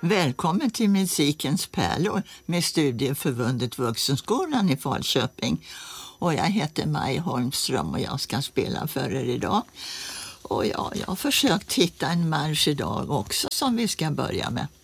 Välkommen till Musikens pärlor med Studieförbundet Vuxenskolan i Falköping. Och jag heter Maj Holmström och jag ska spela för er idag. Och jag har försökt hitta en marsch idag också som vi ska börja med.